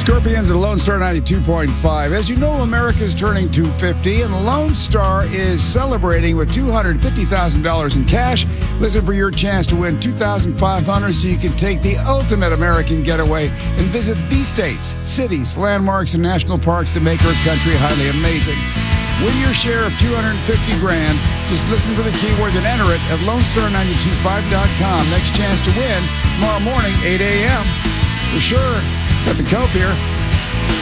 Scorpions at Lone Star 92.5. As you know, America is turning 250, and the Lone Star is celebrating with $250,000 in cash. Listen for your chance to win $2,500 so you can take the ultimate American getaway and visit the states, cities, landmarks, and national parks that make our country highly amazing. Win your share of $250,000. Just listen for the keyword and enter it at LoneStar925.com. Next chance to win tomorrow morning, 8 a.m. For sure. Got the Cope here.